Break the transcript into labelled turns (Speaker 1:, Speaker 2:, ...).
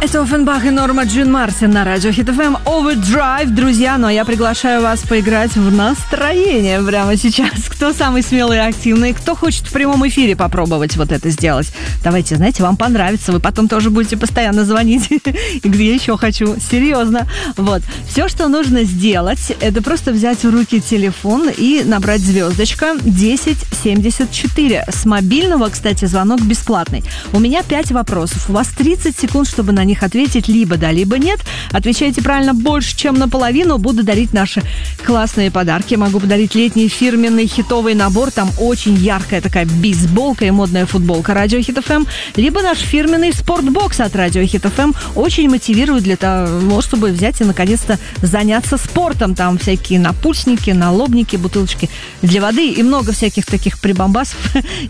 Speaker 1: Это Оффенбах и Норма Джин Мартин на радио Хит ФМ Overdrive, друзья. Ну а я приглашаю вас поиграть в настроение прямо сейчас. Кто самый смелый и активный, кто хочет в прямом эфире попробовать вот это сделать. Давайте, знаете, вам понравится. Вы потом тоже будете постоянно звонить. И где еще хочу. Серьезно. Вот. Все, что нужно сделать, это просто взять в руки телефон и набрать звездочка 1074. С мобильного, кстати, звонок бесплатный. У меня 5 вопросов. У вас 30 секунд, чтобы на них ответить либо да, либо нет. Отвечаете правильно больше, чем наполовину. Буду дарить наши классные подарки. Могу подарить летний фирменный хитовый набор. Там очень яркая такая бейсболка и модная футболка Радио Хит ФМ. Либо наш фирменный спортбокс от Радио Хит ФМ. Очень мотивирует для того, чтобы взять и наконец-то заняться спортом. Там всякие напульсники, налобники, бутылочки для воды и много всяких таких прибамбасов.